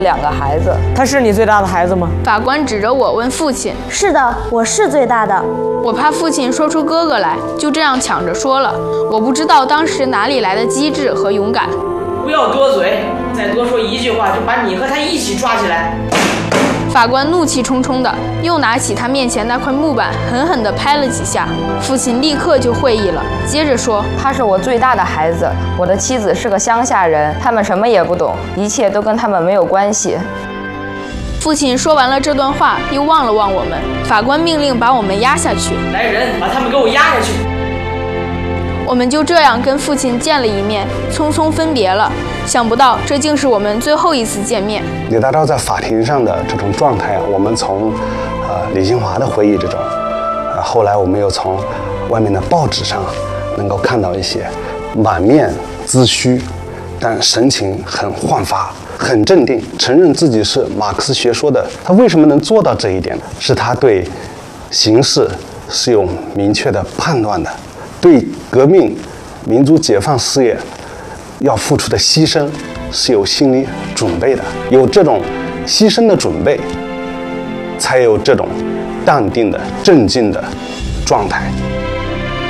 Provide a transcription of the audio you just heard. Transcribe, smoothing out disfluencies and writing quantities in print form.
2个孩子。他是你最大的孩子吗？ 法官指着我问父亲。 是的，我是最大的。 我怕父亲说出哥哥来，就这样抢着说了。我不知道当时哪里来的机智和勇敢。 不要多嘴，再多说一句话就把你和他一起抓起来。 法官怒气冲冲的又拿起他面前那块木板，狠狠地拍了几下。父亲立刻就会意了，接着说：“ 他是我最大的孩子，我的妻子是个乡下人，他们什么也不懂，一切都跟他们没有关系。” 父亲说完了这段话，又望了望我们。法官命令把我们押下去。 来人，把他们给我押下去。 我们就这样跟父亲见了一面，匆匆分别了。想不到这竟是我们最后一次见面。 李大钊在法庭上的这种状态啊，我们从李金华的回忆之中，后来我们又从外面的报纸上能够看到一些满面髭须，但神情很焕发，很镇定，承认自己是马克思学说的。他为什么能做到这一点呢？是他对形势是有明确的判断的，对革命、民族解放事业要付出的牺牲是有心理准备的，有这种牺牲的准备，才有这种淡定的、镇静的状态。